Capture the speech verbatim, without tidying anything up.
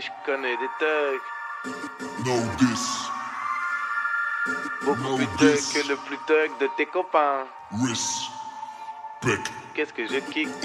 Et je connais des thugs. No this. Beaucoup No plus thug this. que le plus thug de tes copains. Respect. Qu'est-ce que je kick?